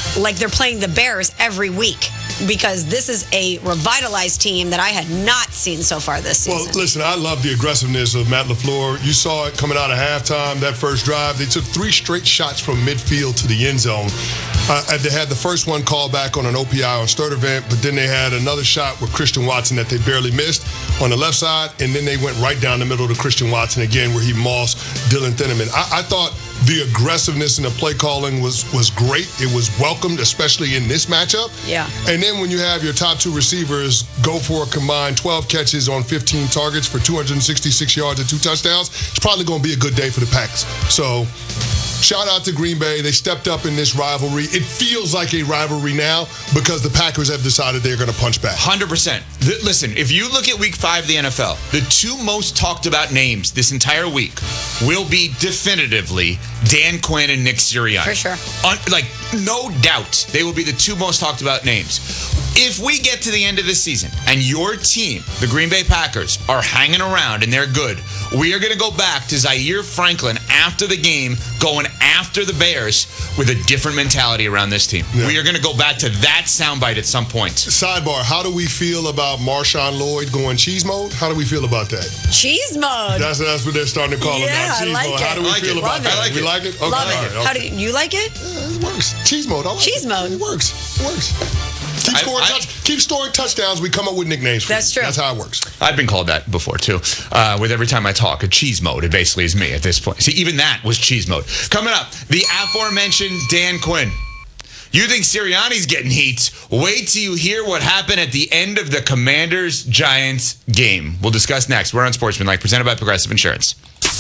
like they're playing the Bears every week, because this is a revitalized team that I had not seen so far this season. Well, listen, I love the aggressiveness of Matt LaFleur. You saw it coming out of halftime, that first drive. They took 3 straight shots from midfield to the end zone. They had the first one called back on an OPI on Sturdivant, but then they had another shot with Christian Watson that they barely missed on the left side, and then they went right down the middle to Christian Watson again, where he mossed Dylan Thieneman. I thought the aggressiveness in the play calling was great. It was welcomed, especially in this matchup. Yeah. And then when you have your top 2 receivers go for a combined 12 catches on 15 targets for 266 yards and 2 touchdowns, it's probably going to be a good day for the Packers. So, shout out to Green Bay. They stepped up in this rivalry. It feels like a rivalry now because the Packers have decided they're going to punch back. 100%. Listen, if you look at Week 5 of the NFL, the 2 most talked about names this entire week will be definitively Dan Quinn and Nick Sirianni. For sure. No doubt, they will be the 2 most talked about names. If we get to the end of the season and your team, the Green Bay Packers, are hanging around and they're good, we are going to go back to Zaire Franklin after the game, going after the Bears with a different mentality around this team. Yeah. We are going to go back to that soundbite at some point. Sidebar, how do we feel about Marshawn Lloyd going cheese mode? How do we feel about that? Cheese mode? That's what they're starting to call it now, cheese mode. How do we feel about that? We like it? Okay. Love it. Right, okay. How do you like it? It works. Cheese mode. I like cheese mode. It works. It works. Keep scoring touchdowns. We come up with nicknames for That's you. true. That's how it works. I've been called that before, too. With every time I talk, a cheese mode. It basically is me at this point. See, even that was cheese mode. Coming up, the aforementioned Dan Quinn. You think Sirianni's getting heat? Wait till you hear what happened at the end of the Commanders-Giants game. We'll discuss next. We're on Sportsmanlike, presented by Progressive Insurance.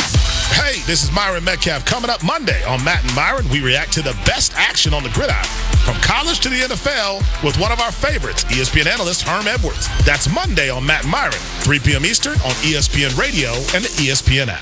Hey, this is Myron Metcalf. Coming up Monday on Matt and Myron, we react to the best action on the gridiron, from college to the NFL, with one of our favorites, ESPN analyst Herm Edwards. That's Monday on Matt and Myron, 3 p.m. Eastern on ESPN Radio and the ESPN app.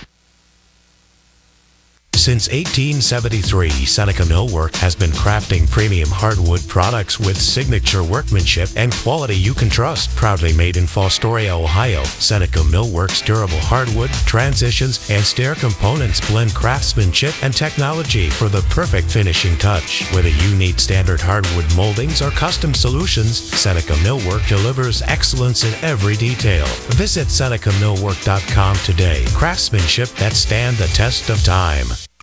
Since 1873, Seneca Millwork has been crafting premium hardwood products with signature workmanship and quality you can trust. Proudly made in Fostoria, Ohio, Seneca Millwork's durable hardwood, transitions, and stair components blend craftsmanship and technology for the perfect finishing touch. Whether you need standard hardwood moldings or custom solutions, Seneca Millwork delivers excellence in every detail. Visit SenecaMillwork.com today. Craftsmanship that stand the test of time.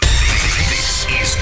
This is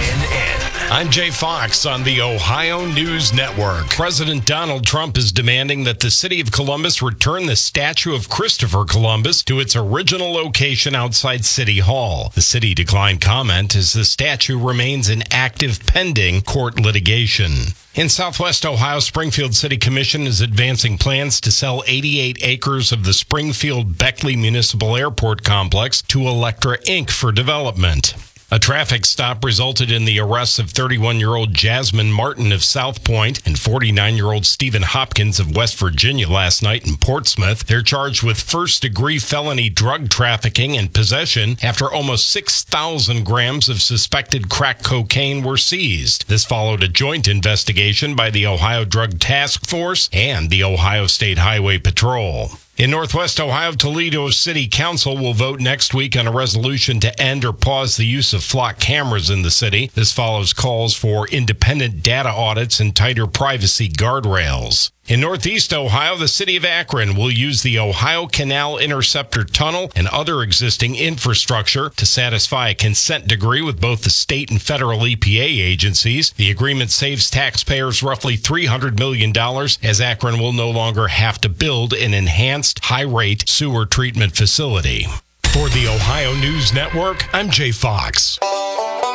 ONN. I'm Jay Fox on the Ohio News Network. President Donald Trump is demanding that the city of Columbus return the statue of Christopher Columbus to its original location outside City Hall. The city declined comment as the statue remains in active pending court litigation. In Southwest Ohio, Springfield City Commission is advancing plans to sell 88 acres of the Springfield-Beckley Municipal Airport Complex to Electra Inc. for development. A traffic stop resulted in the arrests of 31-year-old Jasmine Martin of South Point and 49-year-old Stephen Hopkins of West Virginia last night in Portsmouth. They're charged with first-degree felony drug trafficking and possession after almost 6,000 grams of suspected crack cocaine were seized. This followed a joint investigation by the Ohio Drug Task Force and the Ohio State Highway Patrol. In Northwest Ohio, Toledo City Council will vote next week on a resolution to end or pause the use of flock cameras in the city. This follows calls for independent data audits and tighter privacy guardrails. In Northeast Ohio, the city of Akron will use the Ohio Canal Interceptor Tunnel and other existing infrastructure to satisfy a consent decree with both the state and federal EPA agencies. The agreement saves taxpayers roughly $300 million, as Akron will no longer have to build an enhanced high-rate sewer treatment facility. For the Ohio News Network, I'm Jay Fox.